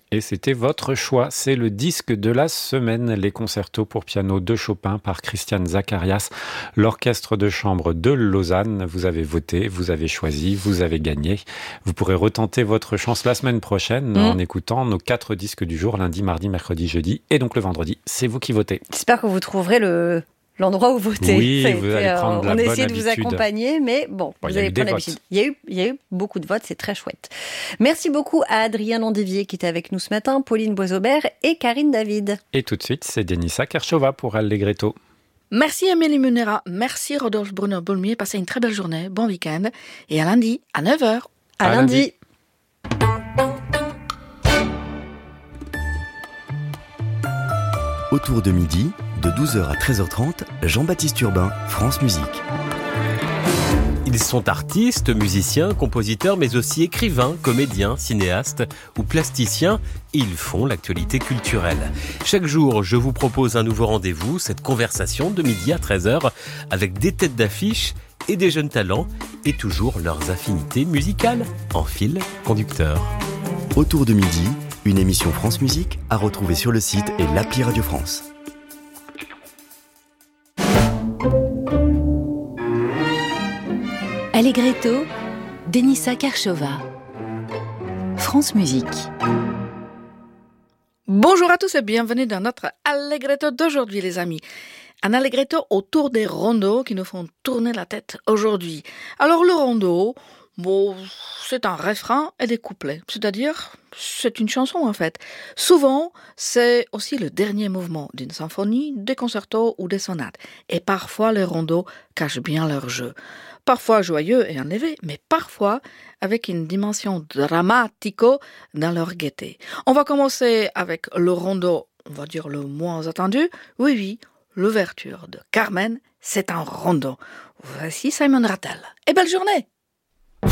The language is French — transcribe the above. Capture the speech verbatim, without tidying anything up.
Et c'était votre choix, c'est le disque de la semaine, les concertos pour piano de Chopin par Christian Zacharias, l'orchestre de chambre de Lausanne. Vous avez voté, vous avez choisi, vous avez gagné. Vous pourrez retenter votre chance la semaine prochaine mmh. en écoutant nos quatre disques du jour, lundi, mardi, mercredi, jeudi et donc le vendredi. C'est vous qui votez. J'espère que vous trouverez le... l'endroit où voter. Oui, vous été, allez prendre euh, la on bonne essaie de habitude. vous accompagner, mais bon, bon vous allez prendre l'habitude. Il y a eu, il y a eu beaucoup de votes, c'est très chouette. Merci beaucoup à Adrien Landévier qui était avec nous ce matin, Pauline Boisaubert et Karine David. Et tout de suite, c'est Denisa Kershova pour Allegretto. Merci Amélie Munera, merci Rodolphe Brunner-Bolmier, passez une très belle journée, bon week-end, et à lundi, à neuf heures. À, à lundi. lundi. Autour de midi, de douze heures à treize heures trente, Jean-Baptiste Urbain, France Musique. Ils sont artistes, musiciens, compositeurs, mais aussi écrivains, comédiens, cinéastes ou plasticiens. Ils font l'actualité culturelle. Chaque jour, je vous propose un nouveau rendez-vous, cette conversation de midi à treize heures, avec des têtes d'affiche et des jeunes talents, et toujours leurs affinités musicales en fil conducteur. Autour de midi, une émission France Musique à retrouver sur le site et l'appli Radio France. Allegretto, Denisa Kershova. France Musique. Bonjour à tous et bienvenue dans notre Allegretto d'aujourd'hui les amis. Un Allegretto autour des rondeaux qui nous font tourner la tête aujourd'hui. Alors le rondeau, bon, c'est un refrain et des couplets, c'est-à-dire c'est une chanson en fait. Souvent, c'est aussi le dernier mouvement d'une symphonie, des concertos ou des sonates. Et parfois les rondeaux cachent bien leur jeu. Parfois joyeux et enlevé, mais parfois avec une dimension dramatico dans leur gaieté. On va commencer avec le rondo, on va dire le moins attendu. Oui, oui, l'ouverture de Carmen, c'est un rondo. Voici Simon Rattle. Et belle journée!